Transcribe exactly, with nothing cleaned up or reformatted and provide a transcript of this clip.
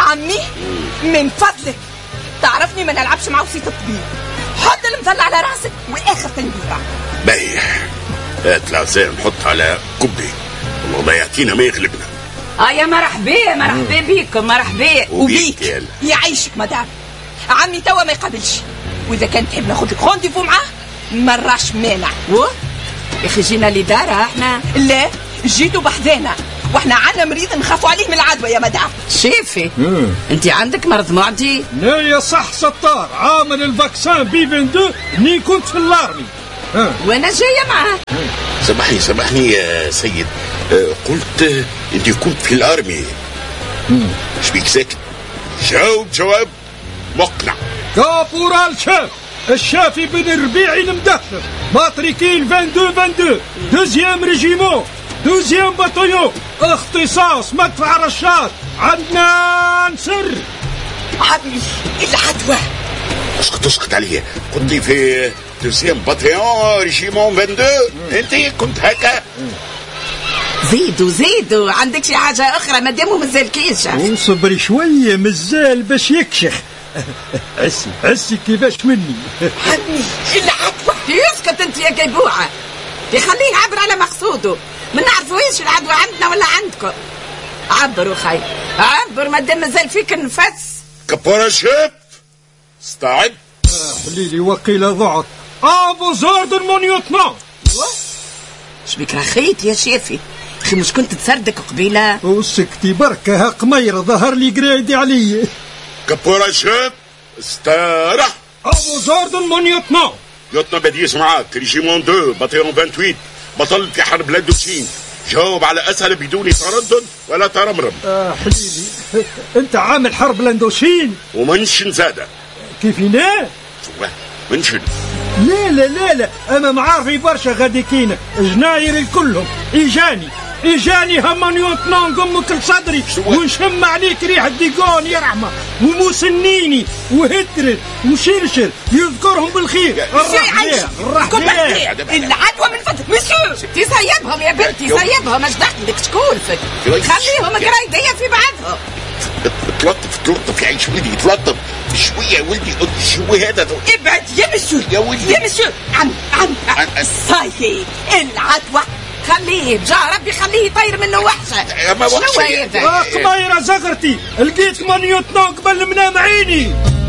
عمي من فضلك تعرفني ما نلعبش مع وسيط الطبيب. حط المظلة على راسك واخر تنبيهة. بايح هات العزاء نحط على كبي والله ما يعطينا ما يغلبنا. اه يا مرحبا مرحبا بيكم مرحبا وبيك يعيشك مدام. عمي توا ما يقابلش، واذا كان تحب ناخذ لك رونديفو معاه مراش مانع. و يا اخي جينا لدارها احنا. لا جيتوا بحذانا واحنا عنا مريض نخافوا عليه من العدوى يا مدام. شيفي انت عندك مرض معدي؟ لا يا صح ستار عامل الفاكسان بي اثنين وعشرين ني كنت في الارمي وانا جايه معاه. سامحني سامحني يا سيد، أه قلت انت كنت في الارمي. ايش بيك ساكت؟ جاوب جواب مقنع. كابورال شاف الشافي بن الربيعي المدخل ماتريكيل اثنين وعشرين اثنين وعشرين دوزيام ريجيمون دوزيام باتيون اختصاص مدفع رشاد. عندنا نسر عمي العدوى. اسكت اسكت عليا، كنت في دوزيام باتيون ريجيمون اثنين وعشرين. انت كنت هكا؟ زيدوا زيدوا عندك شي حاجه اخرى مادامو مازال كيشة. وصبري شويه مازال باش يكشخ. عسي عسي كيفاش مني. عمي العدوى. يسكت انت يا كيبوعه، يخليه يعبر على مقصوده. ما نعرفوش العدوى عندنا ولا عندكم. عبروا خي عبر مادام مازال فيك النفس. كبارة شاب استعد. حليلي وقيل ضعت ابو زوردن مونيوتنا. شبيك رخيت يا شيفي؟ اخي مش كنت تصدق قبيله؟ وسكتي بركه ها قمير ظهر لي قرايدي علي. كبارة شاب استرح. ابو زوردن مونيوتنا يوتنا بديس معاك ريجيمون اثنين باتيون ثمانية وعشرين بطل في حرب لاندوشين. جاوب على أسئلة بدون تردد ولا ترمرم. آه حبيبي انت عامل حرب لاندوشين ومنشن زادة. كيفينا؟ شو منشن؟ لا لا لا لا انا معارفي برشا غاديكينا جنايري كلهم اجاني اجاني همانيوت نانقم كل صدري ونشم عليك ريحه ديقون يا رحمه وموسنيني وهدرت وشرشر يذكرهم بالخير. الرحمه العدوى من فضلك مسيو. تسيبهم يا بنتي سيبهم. اش دخلك شكون فيك؟ خليهم قرايديه في بعضهم. تلطف تلطف يا عيش ولدي تلطف شويه يا ولدي. شو هذا؟ ابعد يا مسيو يا ولدي يا مسيو. عم عم صايي العدوى. خليه بجا ربي خليه يطير منه وحشه. شنو هذا؟ قبيره زغرتي لقيت مانيوتنا قبل منام عيني.